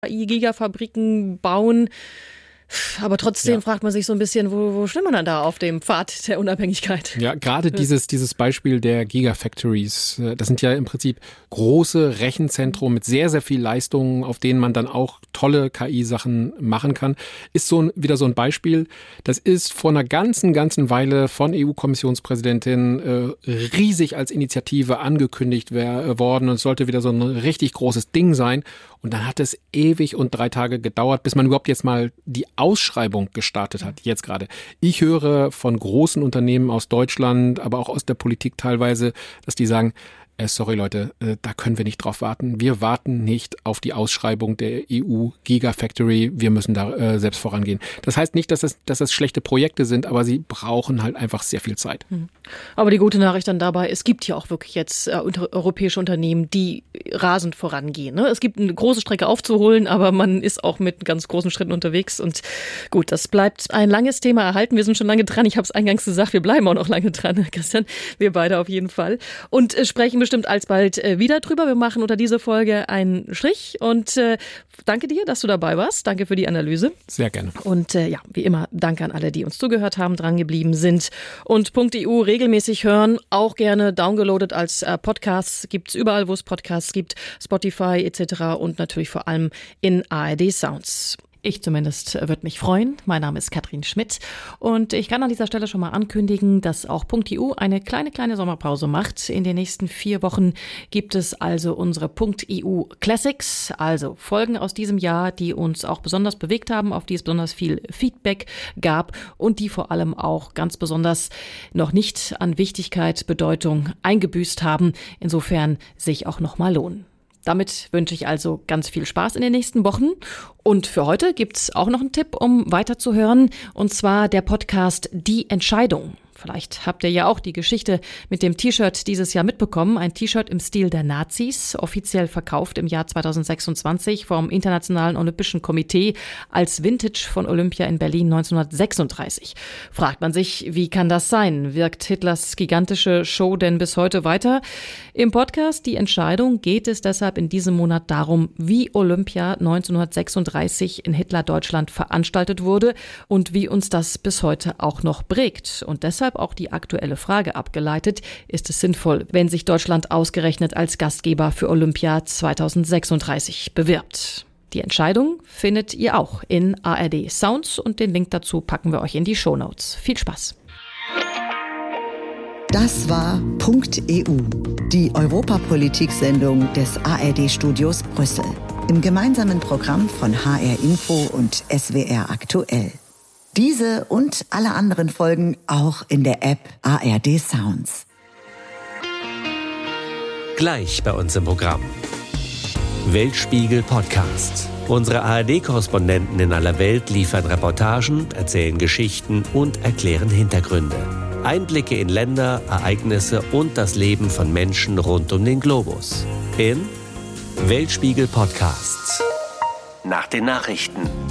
AI-Gigafabriken bauen. Aber trotzdem fragt man sich so ein bisschen, wo steht man dann da auf dem Pfad der Unabhängigkeit? Ja, gerade dieses Beispiel der Gigafactories, das sind ja im Prinzip große Rechenzentren mit sehr, sehr viel Leistung, auf denen man dann auch tolle KI-Sachen machen kann. Ist wieder so ein Beispiel. Das ist vor einer ganzen Weile von EU-Kommissionspräsidentin riesig als Initiative angekündigt worden und es sollte wieder so ein richtig großes Ding sein. Und dann hat es ewig und 3 Tage gedauert, bis man überhaupt jetzt mal die Ausschreibung gestartet hat, jetzt gerade. Ich höre von großen Unternehmen aus Deutschland, aber auch aus der Politik teilweise, dass die sagen, sorry Leute, da können wir nicht drauf warten. Wir warten nicht auf die Ausschreibung der EU-Gigafactory. Wir müssen da selbst vorangehen. Das heißt nicht, dass das schlechte Projekte sind, aber sie brauchen halt einfach sehr viel Zeit. Aber die gute Nachricht dann dabei, es gibt ja auch wirklich jetzt europäische Unternehmen, die rasend vorangehen. Ne? Es gibt eine große Strecke aufzuholen, aber man ist auch mit ganz großen Schritten unterwegs. Und gut, das bleibt ein langes Thema erhalten. Wir sind schon lange dran. Ich habe es eingangs gesagt, wir bleiben auch noch lange dran, Christian. Wir beide auf jeden Fall. Und sprechen bestimmt alsbald wieder drüber. Wir machen unter dieser Folge einen Strich und danke dir, dass du dabei warst. Danke für die Analyse. Sehr gerne. Und wie immer, danke an alle, die uns zugehört haben, dran geblieben sind und .eu regelmäßig hören. Auch gerne downgeloadet als Podcast. Gibt's überall, wo es Podcasts gibt, Spotify etc. und natürlich vor allem in ARD Sounds. Ich zumindest würde mich freuen. Mein Name ist Katrin Schmidt und ich kann an dieser Stelle schon mal ankündigen, dass auch .eu eine kleine Sommerpause macht. In den nächsten 4 Wochen gibt es also unsere .eu Classics, also Folgen aus diesem Jahr, die uns auch besonders bewegt haben, auf die es besonders viel Feedback gab und die vor allem auch ganz besonders noch nicht an Wichtigkeit, Bedeutung eingebüßt haben. Insofern sich auch noch mal lohnen. Damit wünsche ich also ganz viel Spaß in den nächsten Wochen. Und für heute gibt's auch noch einen Tipp, um weiterzuhören, und zwar der Podcast Die Entscheidung. Vielleicht habt ihr ja auch die Geschichte mit dem T-Shirt dieses Jahr mitbekommen. Ein T-Shirt im Stil der Nazis, offiziell verkauft im Jahr 2026 vom Internationalen Olympischen Komitee als Vintage von Olympia in Berlin 1936. Fragt man sich, wie kann das sein? Wirkt Hitlers gigantische Show denn bis heute weiter? Im Podcast Die Entscheidung geht es deshalb in diesem Monat darum, wie Olympia 1936 in Hitler-Deutschland veranstaltet wurde und wie uns das bis heute auch noch prägt. Und deshalb auch die aktuelle Frage abgeleitet: Ist es sinnvoll, wenn sich Deutschland ausgerechnet als Gastgeber für Olympia 2036 bewirbt? Die Entscheidung findet ihr auch in ARD Sounds und den Link dazu packen wir euch in die Shownotes. Viel Spaß! Das war .eu, die Europapolitik-Sendung des ARD-Studios Brüssel, im gemeinsamen Programm von HR Info und SWR Aktuell. Diese und alle anderen Folgen auch in der App ARD Sounds. Gleich bei uns im Programm. Weltspiegel Podcast. Unsere ARD-Korrespondenten in aller Welt liefern Reportagen, erzählen Geschichten und erklären Hintergründe. Einblicke in Länder, Ereignisse und das Leben von Menschen rund um den Globus. In Weltspiegel Podcast. Nach den Nachrichten.